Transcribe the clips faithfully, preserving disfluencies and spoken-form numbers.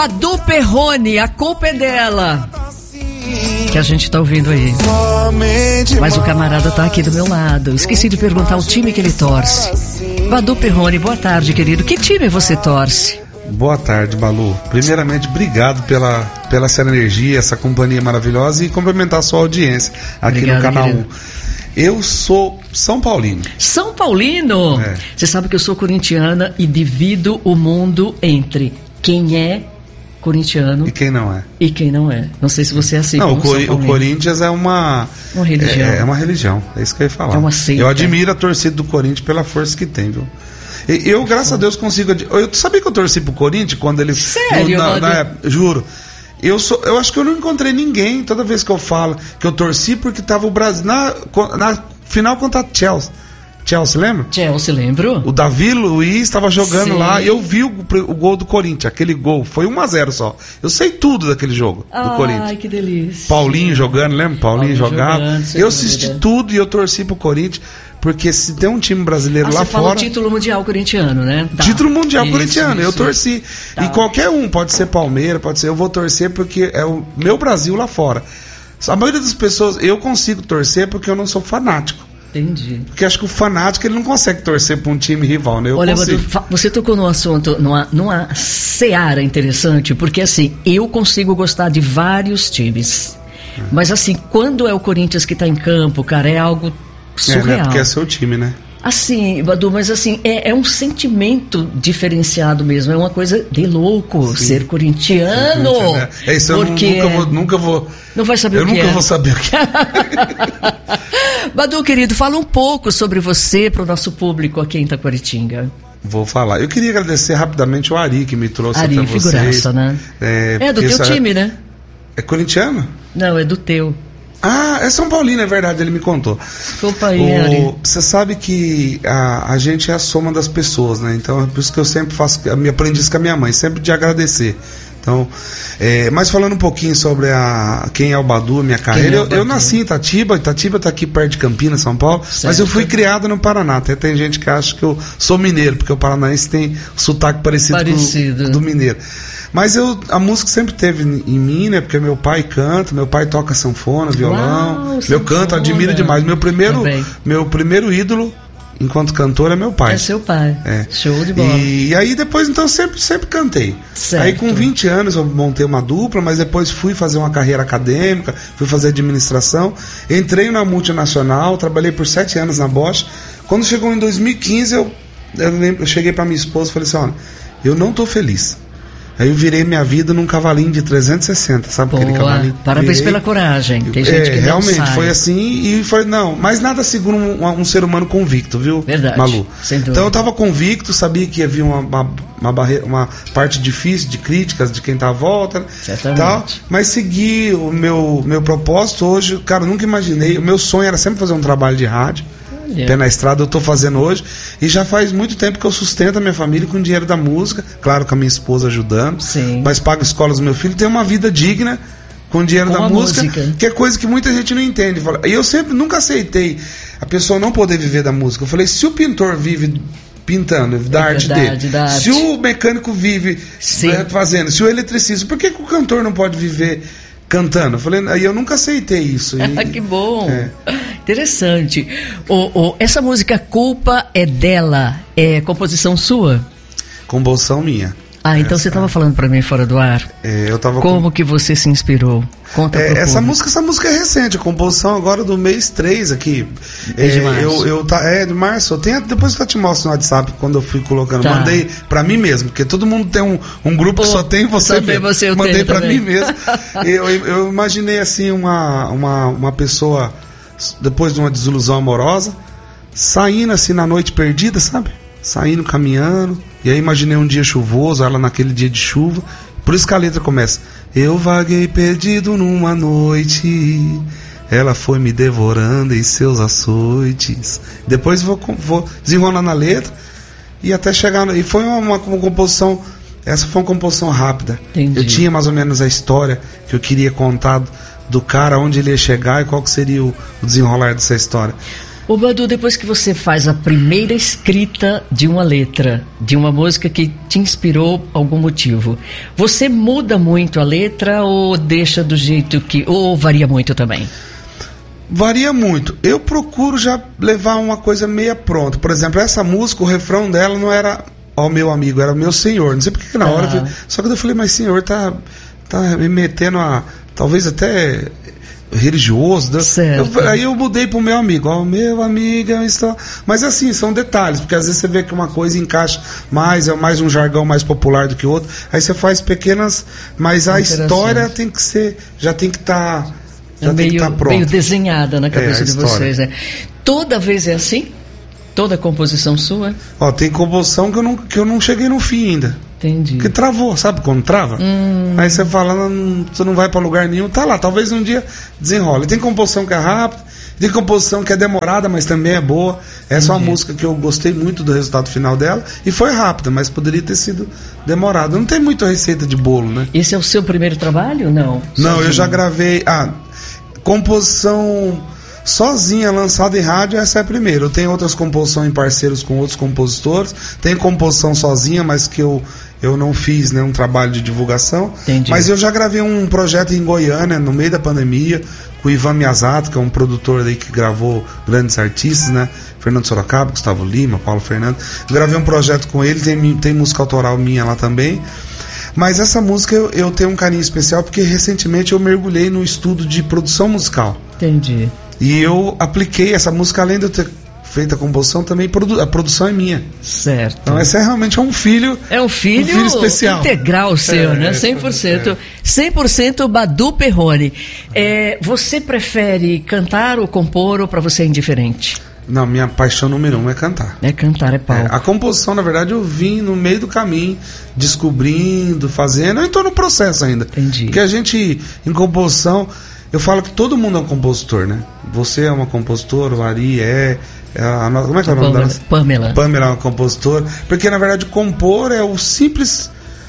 Badu Perrone, A Culpa é Dela, que a gente tá ouvindo aí. Mas o camarada tá aqui do meu lado. Esqueci de perguntar o time que ele torce. Badu Perrone, boa tarde, querido. Que time você torce? Boa tarde, Balu. Primeiramente, obrigado pela, pela essa energia, essa companhia maravilhosa, e cumprimentar a sua audiência aqui Obrigado, no Canal querido. um. Eu sou São Paulino. São Paulino? É. Você sabe que eu sou corintiana e divido o mundo entre quem é corintiano e quem não é. E quem não é. Não sei se você é assim. Não, o, Cori- o Corinthians é uma... Uma religião. É, é uma religião, é isso que eu ia falar. É uma seita. Eu admiro a torcida do Corinthians pela força que tem, viu? E, eu, graças a Deus, consigo... Eu sabia que eu torci pro Corinthians quando ele... Sério? No, na, na, juro. Eu, sou, eu acho que eu não encontrei ninguém, toda vez que eu falo que eu torci, porque tava o Brasil na, na final contra a Chelsea. Chelsea, lembra? Chelsea, lembro. O Davi Luiz estava jogando Sim. lá e eu vi o, o gol do Corinthians, aquele gol, foi um a zero só. Eu sei tudo daquele jogo do Ai, Corinthians. Ai, que delícia. Paulinho jogando, lembra? Paulinho, Paulinho jogava. Jogando, eu assisti dúvida. tudo e eu torci pro Corinthians, porque se tem um time brasileiro ah, lá você fora... Você fala título mundial corintiano, né? Tá. Título mundial isso, corintiano, isso. eu torci. Tá. E qualquer um, pode ser Palmeiras, pode ser... Eu vou torcer porque é o meu Brasil lá fora. A maioria das pessoas, eu consigo torcer porque eu não sou fanático. Entendi. Porque acho que o fanático, ele não consegue torcer para um time rival, né? Eu Olha, consigo. você tocou num assunto, numa, numa seara interessante, porque assim, eu consigo gostar de vários times. Hum. Mas assim, quando é o Corinthians que tá em campo, cara, é algo surreal. É, né? Porque é seu time, né? Assim, Badu, mas assim, é, é um sentimento diferenciado mesmo, é uma coisa de louco. Sim. Ser corintiano. É isso, porque... eu nunca vou, nunca vou... Não vai saber eu o que é. Eu nunca vou saber o que é. Badu, querido, fala um pouco sobre você para o nosso público aqui em Itaquaritinga. Vou falar. Eu queria agradecer rapidamente o Ari, que me trouxe Ari, até vocês. figuraça, né? É, é do teu essa... time, né? É corintiano? Não, é do teu. Ah, é São Paulino, é verdade, ele me contou. Desculpa aí, Ari. Você sabe que a, a gente é a soma das pessoas, né? Então é por isso que eu sempre faço, eu me aprendi isso com a minha mãe, sempre de agradecer. Então, é, mas falando um pouquinho sobre a, quem é o Badu, a minha carreira, é eu, eu nasci em Itatiba, Itatiba está aqui perto de Campinas, São Paulo, certo. Mas eu fui criado no Paraná. Até tem gente que acha que eu sou mineiro, porque o paranaense tem sotaque parecido, parecido. Com o do mineiro. Mas eu, a música sempre teve em mim, né? Porque meu pai canta, meu pai toca sanfona, violão. Uau, meu sanfona. Canto admira demais. Meu primeiro, meu primeiro ídolo enquanto cantor é meu pai. É seu pai. É. Show de bola. E, e aí depois, então, sempre, sempre cantei. Certo. Aí com vinte anos eu montei uma dupla, mas depois fui fazer uma carreira acadêmica, fui fazer administração. Entrei na multinacional, trabalhei por sete anos na Bosch. Quando chegou em dois mil e quinze, eu, eu, lembro, eu cheguei para minha esposa e falei assim, olha, eu não tô feliz. Aí eu virei minha vida num cavalinho de trezentos e sessenta, sabe? Boa, aquele cavalinho? Parabéns virei. pela coragem. Tem é, gente que não realmente sai. foi assim e foi não, mas nada segura um, um ser humano convicto, viu? Verdade. Malu. Sem dúvida. Então eu estava convicto, sabia que havia uma, uma, uma, barreira, uma parte difícil de críticas de quem tá à volta, certamente. Tal, mas segui o meu meu propósito hoje, cara, eu nunca imaginei. O meu sonho era sempre fazer um trabalho de rádio. Yeah. Pé na estrada, eu estou fazendo hoje e já faz muito tempo que eu sustento a minha família com o dinheiro da música, claro, com a minha esposa ajudando. Sim. Mas pago escolas do meu filho, tenho uma vida digna com o dinheiro com da música, música, que é coisa que muita gente não entende. E eu sempre nunca aceitei a pessoa não poder viver da música. Eu falei, se o pintor vive pintando, da é arte verdade, dele, da arte. Se o mecânico vive né, fazendo, se o eletricista, por que, que o cantor não pode viver cantando? Eu falei, aí eu nunca aceitei isso. E, que bom. É. Interessante. Oh, oh, essa música Culpa é Dela, é composição sua? Composição minha. Ah, então essa... você estava falando para mim fora do ar. É, eu tava Como com... que você se inspirou? Conta é, pro essa público. música, essa música é recente, a composição agora do mês três aqui. É de é, março. Eu, eu tá, é de março. Eu tenho, depois eu te mostro no WhatsApp quando eu fui colocando. Tá. Mandei pra mim mesmo, porque todo mundo tem um, um grupo Pô, que só tem você só mesmo. Tem você, eu Mandei pra também. mim mesmo. eu, eu, eu imaginei assim uma, uma, uma pessoa depois de uma desilusão amorosa, saindo assim na noite perdida, sabe? Saindo, caminhando. E aí imaginei um dia chuvoso, ela naquele dia de chuva. Por isso que a letra começa: eu vaguei perdido numa noite, ela foi me devorando em seus açoites. Depois vou, vou desenrolando a letra e até chegar no, e foi uma, uma, uma composição. Essa foi uma composição rápida. Entendi. Eu tinha mais ou menos a história que eu queria contar do cara, onde ele ia chegar e qual que seria o, o desenrolar dessa história. Ô Badu, depois que você faz a primeira escrita de uma letra, de uma música que te inspirou por algum motivo, você muda muito a letra ou deixa do jeito que... ou varia muito também? Varia muito. Eu procuro já levar uma coisa meia pronta. Por exemplo, essa música, o refrão dela não era ó meu amigo, era meu senhor. Não sei porque que na hora... Ah. Eu... Só que eu falei, mas senhor, tá, tá me metendo a... talvez até... religioso, eu, aí eu mudei pro meu amigo, ó, meu amigo, eu estou... mas assim, são detalhes, porque às vezes você vê que uma coisa encaixa mais, é mais um jargão mais popular do que outro, aí você faz pequenas, mas a história tem que ser, já tem que estar tá, já é tem meio, que tá pronta. Meio desenhada na cabeça é, de vocês, né? Toda vez é assim? Toda composição sua? Ó, tem composição que eu não, que eu não cheguei no fim ainda. Entendi. Que travou, sabe quando trava? Hum. Aí você fala, não, você não vai pra lugar nenhum, tá lá, talvez um dia desenrola. E tem composição que é rápida, tem composição que é demorada, mas também é boa. Essa é uma música que eu gostei muito do resultado final dela, e foi rápida, mas poderia ter sido demorada. Não tem muita receita de bolo, né? Esse é o seu primeiro trabalho? Não. Não, sozinho. Eu já gravei. Ah, composição sozinha, lançada em rádio, essa é a primeira. Eu tenho outras composições em parceiros com outros compositores. Tem composição sozinha, mas que eu, eu não fiz, né, um trabalho de divulgação. Entendi. Mas eu já gravei um projeto em Goiânia, no meio da pandemia, com o Ivan Miyazato, que é um produtor aí que gravou grandes artistas, né? Fernando Sorocaba, Gustavo Lima, Paulo Fernando. Eu gravei um projeto com ele, tem, tem música autoral minha lá também. Mas essa música eu, eu tenho um carinho especial porque recentemente eu mergulhei no estudo de produção musical. Entendi. E eu apliquei essa música, além de eu ter feito a composição, também produ- a produção é minha. Certo. Então esse é realmente um filho... É um filho, um filho especial. Integral seu, é, né? cem por cento. É. cem por cento Badu Perrone. É, você prefere cantar ou compor ou para você é indiferente? Não, minha paixão número um é cantar. É cantar, é pau. É, a composição, na verdade, eu vim no meio do caminho, descobrindo, fazendo. Eu estou no processo ainda. Entendi. Porque a gente, em composição... Eu falo que todo mundo é um compositor, né? Você é uma compositora, o Ari é... é a, a, como é que é o nome dela? Pamela. Pamela é uma compositora. Porque, na verdade, compor é o simples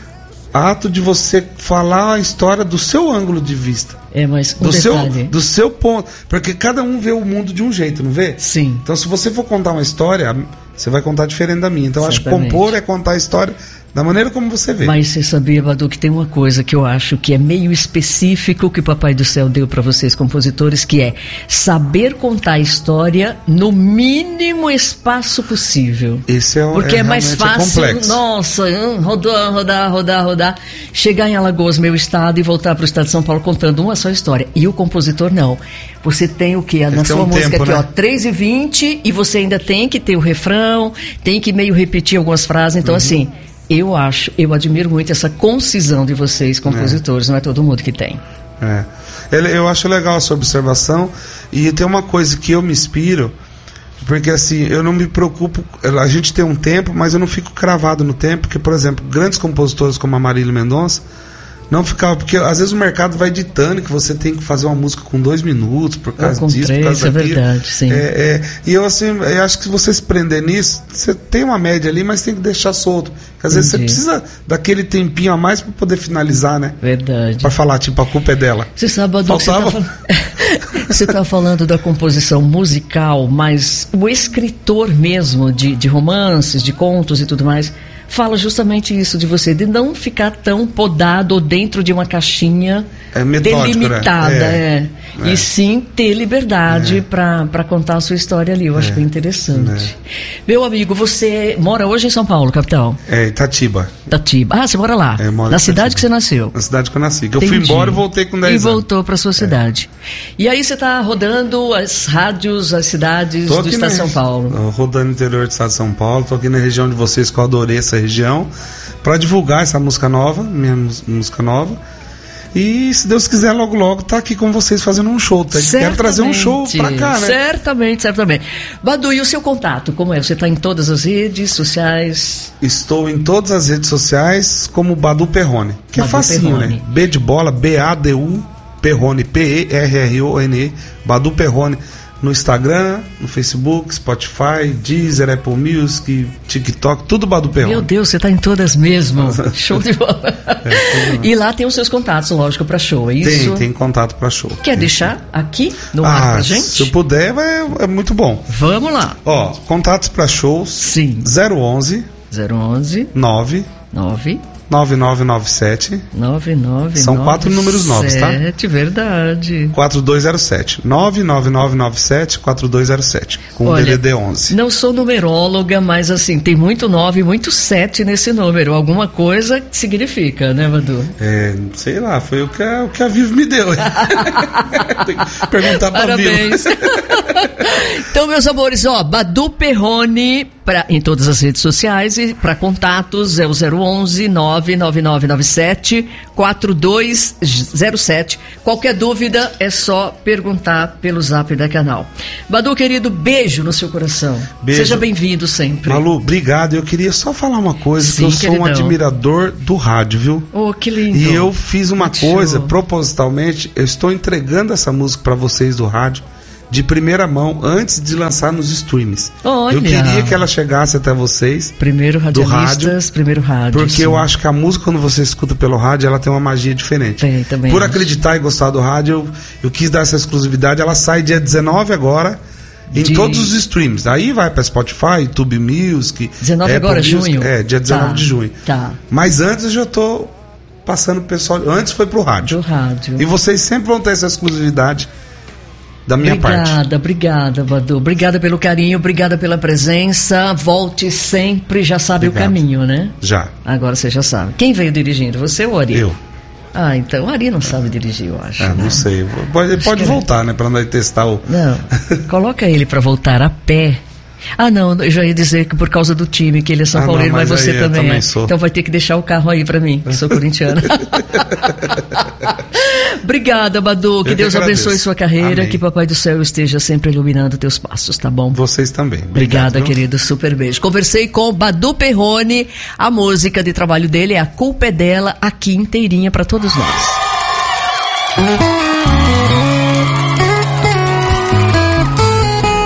ato de você falar a história do seu ângulo de vista. É, mas um do seu, detalhe. do seu ponto. Porque cada um vê o mundo de um jeito, não vê? Sim. Então, se você for contar uma história, você vai contar diferente da minha. Então, eu acho que Exatamente. compor é contar a história da maneira como você vê. Mas você sabia, Badu, que tem uma coisa que eu acho que é meio específico que o Papai do Céu deu para vocês, compositores, que é saber contar a história no mínimo espaço possível. Esse é, Porque é, é mais fácil, é nossa, hum, rodar, rodar, rodar, rodar, chegar em Alagoas, meu estado, e voltar para o estado de São Paulo contando uma só história. E o compositor não. Você tem o quê? Na sua um música tempo, aqui, né? ó, três e vinte, e você ainda tem que ter o refrão, tem que meio repetir algumas frases. Então, uhum. assim, eu acho, eu admiro muito essa concisão de vocês, compositores, é. Não é todo mundo que tem. É. Eu acho legal a sua observação, e tem uma coisa que eu me inspiro, porque assim, eu não me preocupo, a gente tem um tempo, mas eu não fico cravado no tempo, porque, por exemplo, grandes compositores como a Marília Mendonça, não ficava, porque às vezes o mercado vai ditando que você tem que fazer uma música com dois minutos, por causa com disso, três, por causa é daquilo. verdade, sim. É, é, e eu assim, eu acho que se você se prender nisso, você tem uma média ali, mas tem que deixar solto. Porque às vezes você precisa daquele tempinho a mais para poder finalizar, né? Verdade. Para falar, tipo, a culpa é dela. Você sabe, Badu, você tá falando... Você está falando da composição musical, mas o escritor mesmo de, de romances, de contos e tudo mais, fala justamente isso de você, de não ficar tão podado dentro de uma caixinha é metódico, delimitada, né? é, é. é. E sim ter liberdade é. para contar a sua história ali. Eu acho é. bem interessante. É. Meu amigo, você mora hoje em São Paulo, capital? É, Itatiba. Itatiba. Ah, você mora lá? É, moro na cidade que você nasceu? Na cidade que eu nasci. Que eu Entendi. fui embora e voltei com dez anos. E voltou para sua cidade. É. E aí você está rodando as rádios, as cidades do estado de São Paulo? Rodando no interior do estado de São Paulo. Estou aqui na região de vocês, que eu adorei essa região, para divulgar essa música nova, minha música nova. E se Deus quiser, logo logo tá aqui com vocês fazendo um show. Tá? Quero trazer um show pra cá, né? Certamente, certamente. Badu, e o seu contato, como é? Você tá em todas as redes sociais? Estou em todas as redes sociais como Badu Perrone. Que Badu é facinho, Perrone. Né? B de bola, B A D U, Perrone, P E R R O N E, Badu Perrone. no Instagram, no Facebook, Spotify, Deezer, Apple Music, TikTok, tudo Badu Perrone. Meu Deus, você tá em todas mesmo. Show de bola. É, e lá tem os seus contatos, lógico, para show, é isso? Tem, tem contato para show. Quer tem, deixar sim. aqui no ah, ar pra gente? Se eu puder, é, é muito bom. Vamos lá. Ó, contatos para shows. Sim. zero onze zero onze nove nove nove nove nove sete nove nove São nove quatro números novos, tá? sete, verdade. quatro dois zero sete nove nove nove nove sete quatro dois zero sete com o D D D onze. Não sou numeróloga, mas assim, tem muito nove e muito sete nesse número. Alguma coisa significa, né, Badu? É, sei lá, foi o que a, o que a Vivo me deu. Tem que perguntar pra Parabéns. Vivo. Então, meus amores, ó, Badu Perrone pra, em todas as redes sociais e para contatos é o zero onze nove nove nove nove sete quatro dois zero sete. Qualquer dúvida é só perguntar pelo zap da canal. Badu, querido, beijo no seu coração. Beijo. Seja bem-vindo sempre. Malu, obrigado. Eu queria só falar uma coisa, Sim, que eu sou queridão. um admirador do rádio, viu? Oh, que lindo. E eu fiz uma Muito coisa, show. propositalmente, eu estou entregando essa música para vocês do rádio de primeira mão, antes de lançar nos streams. Olha. Eu queria que ela chegasse até vocês. Primeiro radialistas, rádio, primeiro rádio. Porque sim. eu acho que a música, quando você escuta pelo rádio, ela tem uma magia diferente. Tem, também Por acho. acreditar e gostar do rádio, eu, eu quis dar essa exclusividade. Ela sai dia dezenove agora, em De... todos os streams. Aí vai para Spotify, YouTube Music. dezenove Apple agora, Music, junho? É, dia dezenove Tá, de junho. Tá. Mas antes eu já tô passando pro pessoal. Antes foi pro rádio. Do rádio. E vocês sempre vão ter essa exclusividade da minha obrigada, parte. Obrigada, obrigada, Badu. Obrigada pelo carinho, obrigada pela presença. Volte sempre, já sabe Obrigado. o caminho, né? Já. Agora você já sabe. Quem veio dirigindo? Você ou o Ari? Eu. Ah, então o Ari não sabe dirigir, eu acho. Ah, né? não sei. Pode, ele pode que voltar, né? Pra nós testar o. Não, coloca ele pra voltar a pé. Ah, não, eu já ia dizer que por causa do time, que ele é São Ah, Paulo, não, mas mas você aí eu também, também é. sou. Então vai ter que deixar o carro aí pra mim, que sou corintiana. Obrigada, Badu. Que que Deus agradeço. abençoe sua carreira, Amém. que Papai do Céu esteja sempre iluminando teus passos, tá bom? Vocês também. Obrigado, Obrigada, viu? querido. Super beijo. Conversei com Badu Perrone. A música de trabalho dele é A Culpa é Dela, aqui inteirinha pra todos nós.